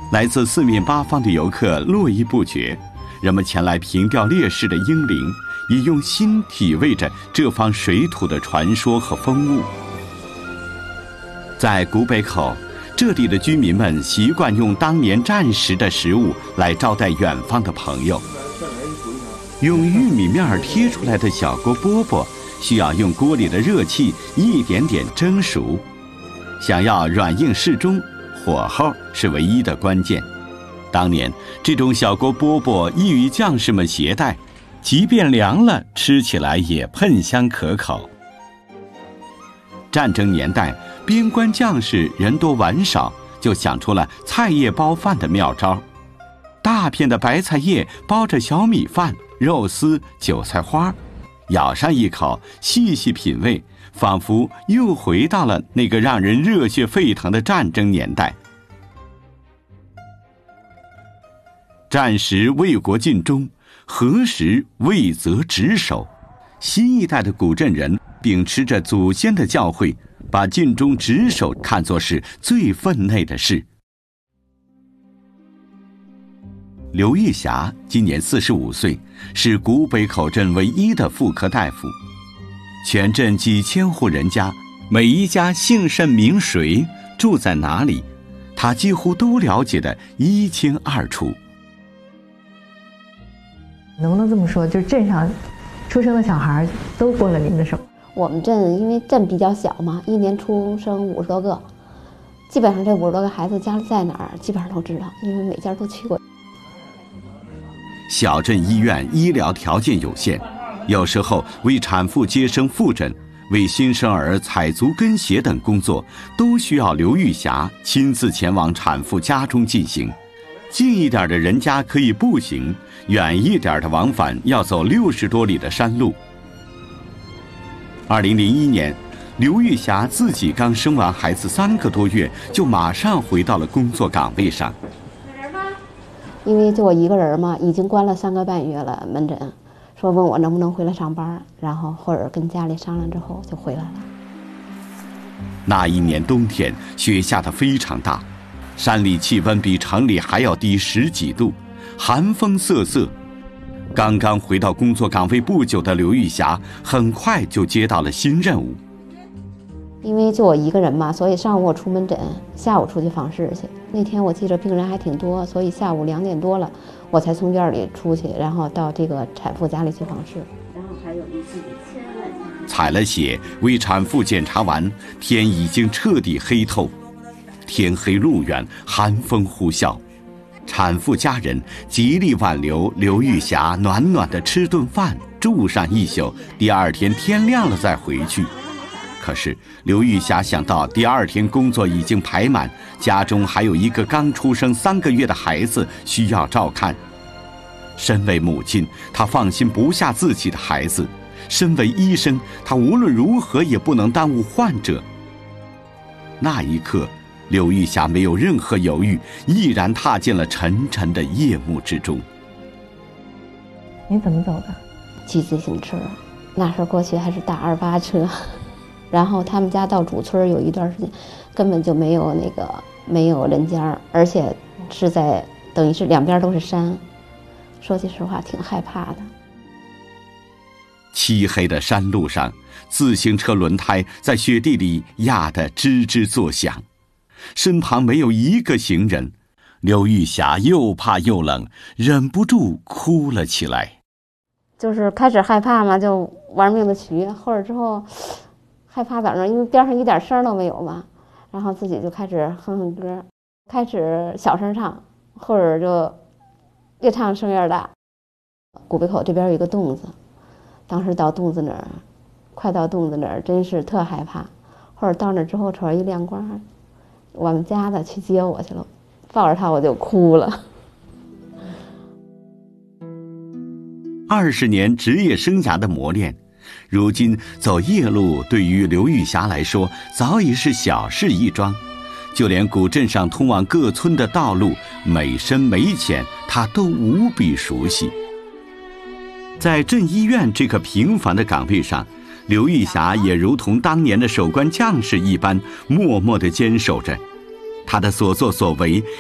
来自四面八方的游客络绎不绝，人们前来凭吊烈士的英灵，也用心体味着这方水土的传说和风物。在古北口，这里的居民们习惯用当年战时的食物来招待远方的朋友。用玉米面贴出来的小锅饽饽，需要用锅里的热气一点点蒸熟，想要软硬适中，火候是唯一的关键。当年这种小锅饽饽易于将士们携带，即便凉了，吃起来也喷香可口。战争年代，边关将士人多碗少，就想出了菜叶包饭的妙招。大片的白菜叶包着小米饭、肉丝、韭菜花，咬上一口，细细品味，仿佛又回到了那个让人热血沸腾的战争年代。战时为国尽忠，何时为则职守？新一代的古镇人秉持着祖先的教诲，把尽忠职守看作是最分内的事。刘玉霞今年45岁，是古北口镇唯一的妇科大夫。全镇几千户人家，每一家姓甚名谁，住在哪里，她几乎都了解得一清二楚。 能不能这么说，就是镇上出生的小孩都过了您的手？ 我们镇因为镇比较小嘛，一年出生50多个，基本上这50多个孩子家里在哪儿，基本上都知道，因为每家都去过。 小镇医院医疗条件有限，有时候为产妇接生复诊、为新生儿采足跟鞋等工作，都需要刘玉霞亲自前往产妇家中进行。近一点的人家可以步行，远一点的往返要走60多里的山路。2001年，刘玉霞自己刚生完孩子3个多月，就马上回到了工作岗位上。 因为就我一个人嘛，已经关了3个半月了门诊，说问我能不能回来上班，然后或者跟家里商量之后就回来了。 那一年冬天，雪下得非常大，山里气温比城里还要低10几度，寒风瑟瑟。刚刚回到工作岗位不久的刘玉霞，很快就接到了新任务。 因为就我一个人嘛，所以上午我出门诊，下午出去访视去。那天我记着病人还挺多，所以下午2点多了，我才从院里出去，然后到这个产妇家里去访视。然后还有一次采了血，为产妇检查完，天已经彻底黑透。天黑路远，寒风呼啸，产妇家人极力挽留刘玉霞暖暖的吃顿饭，住上一宿，第2天天亮了再回去。可是刘玉霞想到第2天工作已经排满，家中还有一个刚出生3个月的孩子需要照看。身为母亲，她放心不下自己的孩子；身为医生，她无论如何也不能耽误患者。那一刻，刘玉霞没有任何犹豫，毅然踏进了沉沉的夜幕之中。 你怎么走的？ 骑自行车，那时候过去还是大28车。然后他们家到主村有一段时间，根本就没有人家，而且是在等于是2边都是山，说句实话挺害怕的。 漆黑的山路上，自行车轮胎在雪地里压得吱吱作响，身旁没有一个行人。刘玉霞又怕又冷，忍不住哭了起来。 就是开始害怕嘛，就玩命的骑，后来之后害怕咋着？因为边上一点声都没有嘛，然后自己就开始哼哼歌，开始小声唱，后者就越唱声越大。古北口这边有一个洞子，当时到洞子那儿，快到洞子那儿，真是特害怕。后者到那之后，瞅着一亮光，我们家的去接我去了，抱着他我就哭了。 20年职业生涯的磨练，如今走夜路对于刘玉霞来说早已是小事一桩，就连古镇上通往各村的道路每深每浅，她都无比熟悉。在镇医院这个平凡的岗位上，刘玉霞也如同当年的守关将士一般，默默地坚守着。她的所作所为